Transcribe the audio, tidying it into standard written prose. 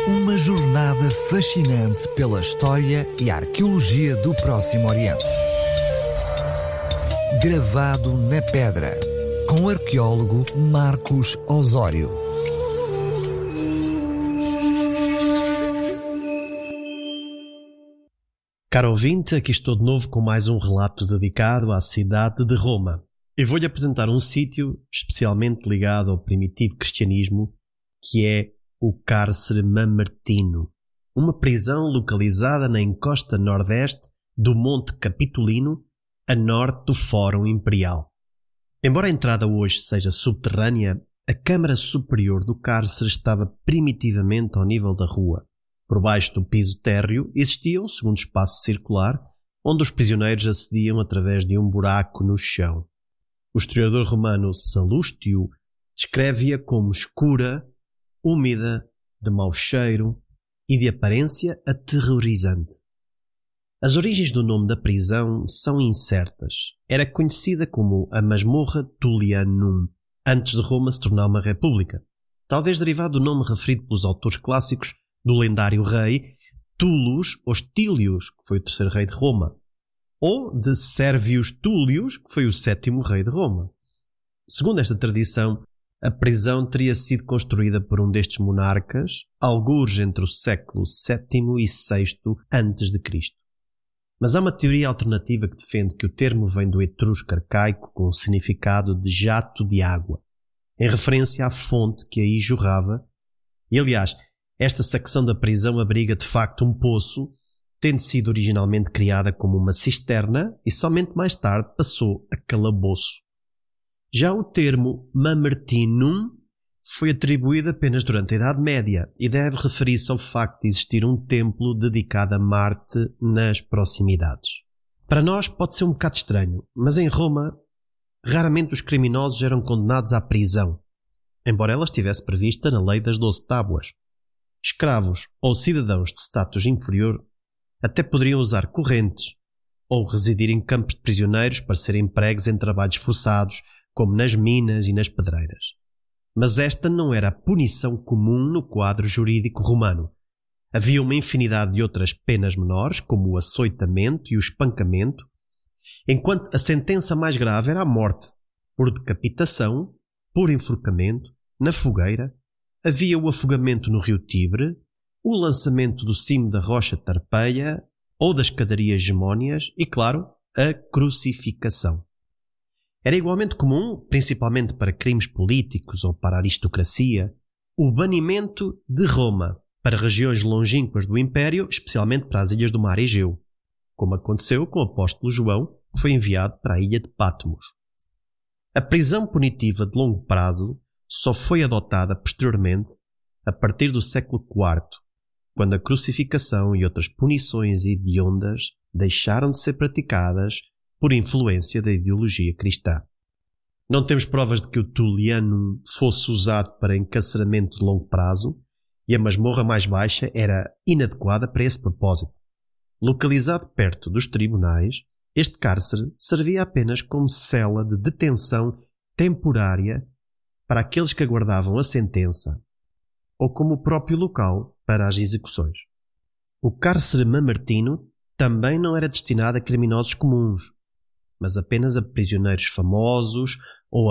Uma jornada fascinante pela história e arqueologia do Próximo Oriente. Gravado na pedra, com o arqueólogo Marcos Osório. Caro ouvinte, aqui estou de novo com mais um relato dedicado à cidade de Roma. Eu vou-lhe apresentar um sítio especialmente ligado ao primitivo cristianismo, que é o Cárcere Mamertino, uma prisão localizada na encosta nordeste do Monte Capitolino, a norte do Fórum Imperial. Embora a entrada hoje seja subterrânea, a câmara superior do cárcere estava primitivamente ao nível da rua. Por baixo do piso térreo existia um segundo espaço circular, onde os prisioneiros acediam através de um buraco no chão. O historiador romano Salustio descreve-a como escura, úmida, de mau cheiro e de aparência aterrorizante. As origens do nome da prisão são incertas. Era conhecida como a Masmorra Tullianum, antes de Roma se tornar uma república, talvez derivado do nome referido pelos autores clássicos do lendário rei Tullus Hostilius, que foi o terceiro rei de Roma, ou de Servius Tullius, que foi o sétimo rei de Roma. Segundo esta tradição, a prisão teria sido construída por um destes monarcas, algures entre o século VII e VI a.C. Mas há uma teoria alternativa que defende que o termo vem do etrusco arcaico com o significado de jato de água, em referência à fonte que aí jorrava, e aliás, esta secção da prisão abriga de facto um poço, tendo sido originalmente criada como uma cisterna e somente mais tarde passou a calabouço. Já o termo Mamertinum foi atribuído apenas durante a Idade Média e deve referir-se ao facto de existir um templo dedicado a Marte nas proximidades. Para nós pode ser um bocado estranho, mas em Roma raramente os criminosos eram condenados à prisão, embora ela estivesse prevista na Lei das 12 Tábuas. Escravos ou cidadãos de status inferior até poderiam usar correntes ou residir em campos de prisioneiros para serem empregos em trabalhos forçados, como nas minas e nas pedreiras. Mas esta não era a punição comum no quadro jurídico romano. Havia uma infinidade de outras penas menores, como o açoitamento e o espancamento, enquanto a sentença mais grave era a morte, por decapitação, por enforcamento, na fogueira. Havia o afogamento no rio Tibre, o lançamento do cimo da rocha Tarpeia ou das escadarias gemónias e, claro, a crucificação. Era igualmente comum, principalmente para crimes políticos ou para a aristocracia, o banimento de Roma para regiões longínquas do Império, especialmente para as ilhas do Mar Egeu, como aconteceu com o apóstolo João, que foi enviado para a ilha de Patmos. A prisão punitiva de longo prazo só foi adotada posteriormente, a partir do século IV, quando a crucificação e outras punições hediondas deixaram de ser praticadas por influência da ideologia cristã. Não temos provas de que o Tullianum fosse usado para encarceramento de longo prazo e a masmorra mais baixa era inadequada para esse propósito. Localizado perto dos tribunais, este cárcere servia apenas como cela de detenção temporária para aqueles que aguardavam a sentença, ou como o próprio local para as execuções. O cárcere mamertino também não era destinado a criminosos comuns, mas apenas a prisioneiros famosos ou